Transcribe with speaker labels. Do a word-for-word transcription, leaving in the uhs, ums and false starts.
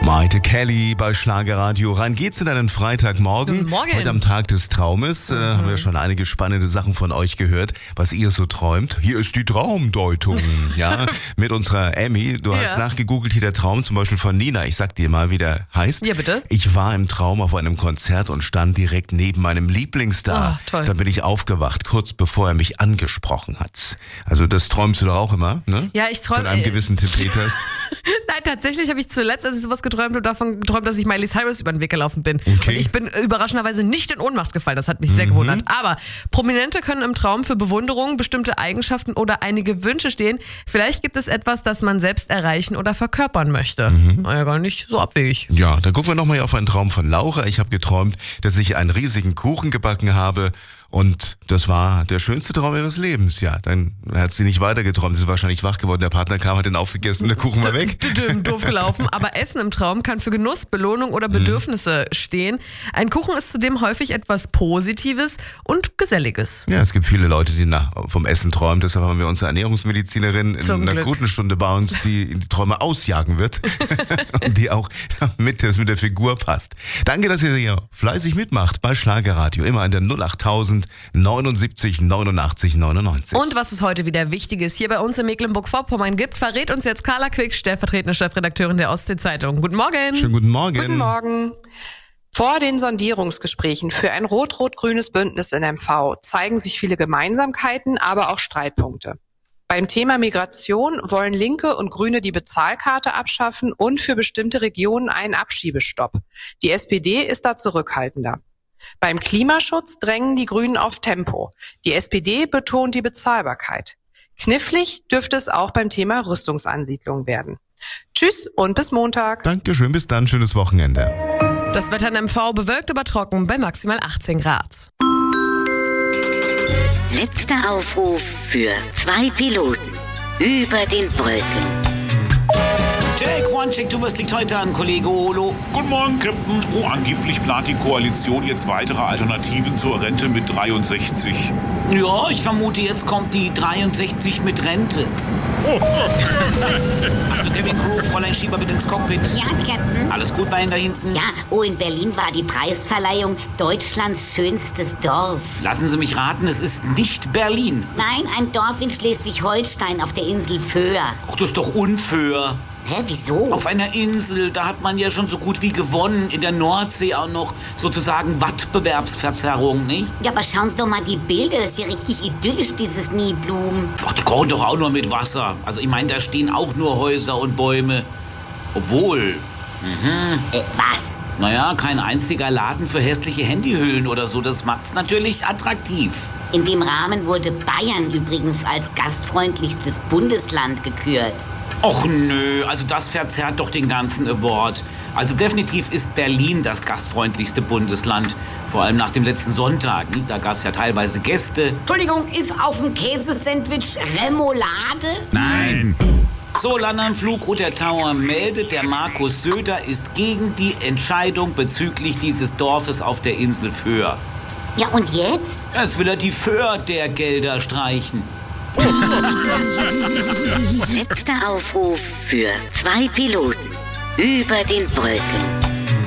Speaker 1: Maite Kelly bei Schlagerradio. Rein geht's in einen Freitagmorgen.
Speaker 2: Guten Morgen.
Speaker 1: Heute am Tag des Traumes. Äh,
Speaker 2: mhm.
Speaker 1: haben wir schon einige spannende Sachen von euch gehört, was ihr so träumt. Hier ist die Traumdeutung. Ja, mit unserer Emmy. Du hast
Speaker 2: Ja.
Speaker 1: nachgegoogelt, hier der Traum zum Beispiel von Nina. Ich sag dir mal, wie der heißt.
Speaker 2: Ja, bitte.
Speaker 1: Ich war im Traum auf einem Konzert und stand direkt neben meinem Lieblingsstar.
Speaker 2: Oh, toll.
Speaker 1: Dann bin ich aufgewacht, kurz bevor er mich angesprochen hat. Also das träumst du doch auch immer, ne?
Speaker 2: Ja, ich träume.
Speaker 1: Von einem
Speaker 2: äh,
Speaker 1: gewissen Tim Peters.
Speaker 2: Nein, tatsächlich habe ich zuletzt, als ich sowas geträumt habe, davon geträumt, dass ich Miley Cyrus über den Weg gelaufen bin.
Speaker 1: Okay.
Speaker 2: Und ich bin überraschenderweise nicht in Ohnmacht gefallen. Das hat mich sehr gewundert. Aber Prominente können im Traum für Bewunderung, bestimmte Eigenschaften oder einige Wünsche stehen. Vielleicht gibt es etwas, das man selbst erreichen oder verkörpern möchte. Mhm. Naja, gar nicht so abwegig.
Speaker 1: Ja, dann gucken wir nochmal auf einen Traum von Laura. Ich habe geträumt, dass ich einen riesigen Kuchen gebacken habe. Und das war der schönste Traum ihres Lebens, ja. Dann hat sie nicht weiter geträumt, sie ist wahrscheinlich wach geworden. Der Partner kam, hat den aufgegessen und der Kuchen war weg.
Speaker 2: Düdüm, doof gelaufen. Aber Essen im Traum kann für Genuss, Belohnung oder Bedürfnisse stehen. Ein Kuchen ist zudem häufig etwas Positives und Geselliges.
Speaker 1: Ja, es gibt viele Leute, die nach, vom Essen träumen. Deshalb haben wir unsere Ernährungsmedizinerin in
Speaker 2: Zum
Speaker 1: einer
Speaker 2: Glück.
Speaker 1: guten Stunde bei uns, die die Träume ausjagen wird. Und die auch mit, das mit der Figur passt. Danke, dass ihr hier fleißig mitmacht bei Schlagerradio. Immer an der null achttausend neunundsiebzig neunundachtzig neunundneunzig.
Speaker 2: Und was es heute wieder Wichtiges hier bei uns in Mecklenburg-Vorpommern gibt, verrät uns jetzt Carla Quick, stellvertretende Chefredakteurin der Ostsee-Zeitung. Guten Morgen.
Speaker 1: Schönen guten Morgen.
Speaker 3: Guten Morgen. Vor den Sondierungsgesprächen für ein rot-rot-grünes Bündnis in M V zeigen sich viele Gemeinsamkeiten, aber auch Streitpunkte. Beim Thema Migration wollen Linke und Grüne die Bezahlkarte abschaffen und für bestimmte Regionen einen Abschiebestopp. Die S P D ist da zurückhaltender. Beim Klimaschutz drängen die Grünen auf Tempo. Die S P D betont die Bezahlbarkeit. Knifflig dürfte es auch beim Thema Rüstungsansiedlung werden. Tschüss und bis Montag.
Speaker 1: Dankeschön, bis dann, schönes Wochenende.
Speaker 2: Das Wetter in M V bewölkt, aber trocken bei maximal achtzehn Grad.
Speaker 4: Letzter Aufruf für zwei Piloten über den Wolken.
Speaker 5: Jake Wanchik, du wirst liegt heute an, Kollege Olo.
Speaker 6: Guten Morgen, Captain. Oh, angeblich plant die Koalition jetzt weitere Alternativen zur Rente mit dreiundsechzig.
Speaker 5: Ja, ich vermute, jetzt kommt die dreiundsechzig mit Rente. Achtung, Kevin Crew, Fräulein Schieber bitte ins Cockpit.
Speaker 4: Ja, Captain.
Speaker 5: Alles gut bei Ihnen da hinten?
Speaker 4: Ja, oh, in Berlin war die Preisverleihung Deutschlands schönstes Dorf.
Speaker 5: Lassen Sie mich raten, es ist nicht Berlin.
Speaker 4: Nein, ein Dorf in Schleswig-Holstein auf der Insel Föhr.
Speaker 5: Ach, das ist doch unfair.
Speaker 4: Hä, wieso?
Speaker 5: Auf einer Insel, da hat man ja schon so gut wie gewonnen. In der Nordsee auch noch sozusagen Wettbewerbsverzerrung, nicht?
Speaker 4: Ja, aber schauen Sie doch mal die Bilder, das ist ja richtig idyllisch, dieses Niblumen.
Speaker 5: Ach, die kochen doch auch nur mit Wasser. Also ich meine, da stehen auch nur Häuser und Bäume. Obwohl,
Speaker 4: Äh, was?
Speaker 5: naja, kein einziger Laden für hässliche Handyhüllen oder so. Das macht's natürlich attraktiv.
Speaker 4: In dem Rahmen wurde Bayern übrigens als gastfreundlichstes Bundesland gekürt.
Speaker 5: Och nö, also das verzerrt doch den ganzen Award. Also definitiv ist Berlin das gastfreundlichste Bundesland. Vor allem nach dem letzten Sonntag. Nicht? Da gab's ja teilweise Gäste.
Speaker 4: Entschuldigung, ist auf dem Käsesandwich Remoulade?
Speaker 6: Nein.
Speaker 5: So, Landanflug Uter Tower meldet, der Markus Söder ist gegen die Entscheidung bezüglich dieses Dorfes auf der Insel Föhr.
Speaker 4: Ja, und jetzt?
Speaker 5: Jetzt will er die Föhr der Gelder streichen.
Speaker 4: Letzter Aufruf für zwei Piloten über den Wolken.